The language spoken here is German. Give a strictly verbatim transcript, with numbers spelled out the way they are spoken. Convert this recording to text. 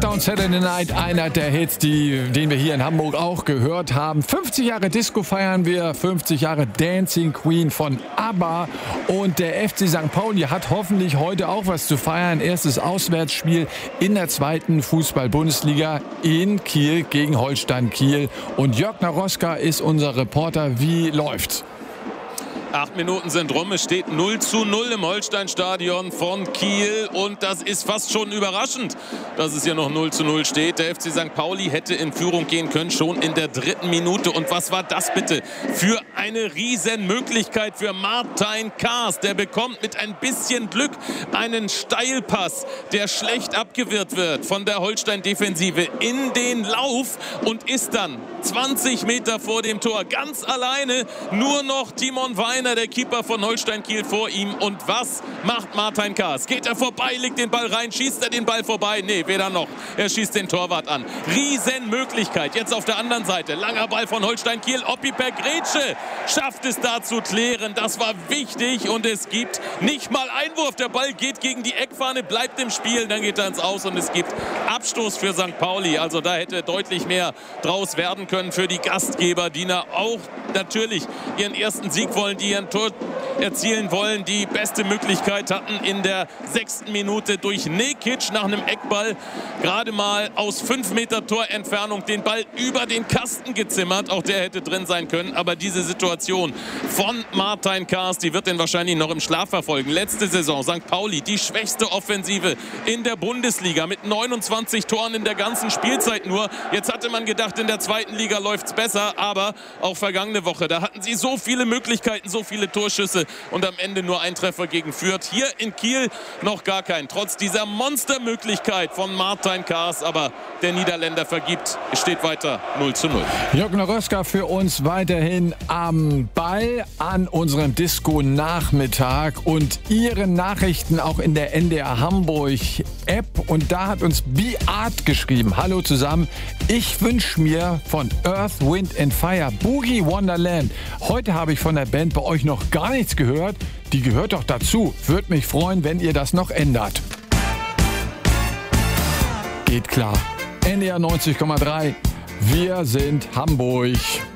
Lockdown Saturday Night, einer der Hits, die, den wir hier in Hamburg auch gehört haben. fünfzig Jahre Disco feiern wir, fünfzig Jahre Dancing Queen von ABBA. Und der F C Sankt Pauli hat hoffentlich heute auch was zu feiern. Erstes Auswärtsspiel in der zweiten Fußball-Bundesliga in Kiel gegen Holstein Kiel. Und Jörg Naroska ist unser Reporter. Wie läuft's? Acht Minuten sind rum, es steht null zu null im Holstein-Stadion von Kiel und das ist fast schon überraschend, dass es hier noch null zu null steht. Der F C Sankt Pauli hätte in Führung gehen können, schon in der dritten Minute. Und was war das bitte für eine Riesenmöglichkeit für Martin Kaas. Der bekommt mit ein bisschen Glück einen Steilpass, der schlecht abgewehrt wird von der Holstein-Defensive in den Lauf und ist dann zwanzig Meter vor dem Tor ganz alleine, nur noch Timon Weiner, der Keeper von Holstein Kiel, vor ihm. Und was macht Martin Kaas? Geht er vorbei, legt den Ball rein, schießt er den Ball vorbei? Nee, weder noch. Er schießt den Torwart an. Riesenmöglichkeit. Jetzt auf der anderen Seite. Langer Ball von Holstein Kiel. Oppi per Grätsche schafft es da zu klären. Das war wichtig und es gibt nicht mal Einwurf. Der Ball geht gegen die Eckfahne, bleibt im Spiel, dann geht er ins Aus und es gibt Abstoß für Sankt Pauli. Also da hätte deutlich mehr draus werden können für die Gastgeber, die auch natürlich ihren ersten Sieg wollen, die ein Tor erzielen wollen, die beste Möglichkeit hatten in der sechsten Minute durch Nekic nach einem Eckball gerade mal aus fünf Meter Torentfernung den Ball über den Kasten gezimmert. Auch der hätte drin sein können, aber diese Situation von Martin Kaas, die wird ihn wahrscheinlich noch im Schlaf verfolgen. Letzte Saison Sankt Pauli, die schwächste Offensive in der Bundesliga mit neunundzwanzig Toren in der ganzen Spielzeit nur. Jetzt hatte man gedacht, in der zweiten Liga läuft es besser, aber auch vergangene Woche, da hatten sie so viele Möglichkeiten, so viele Torschüsse und am Ende nur ein Treffer gegen Fürth. Hier in Kiel noch gar keinen, trotz dieser Monstermöglichkeit von Martin Kaas, aber der Niederländer vergibt. Es steht weiter null zu null. Jörg Naroska für uns weiterhin am Ball an unserem Disco-Nachmittag und Ihre Nachrichten auch in der N D R Hamburg-App. Und da hat uns Be Art geschrieben. Hallo zusammen. Ich wünsche mir von Earth, Wind and Fire Boogie Wonderland. Heute habe ich von der Band bei euch noch gar nichts gehört. Die gehört doch dazu. Würde mich freuen, wenn ihr das noch ändert. Geht klar. N D R neunzig Komma drei. Wir sind Hamburg.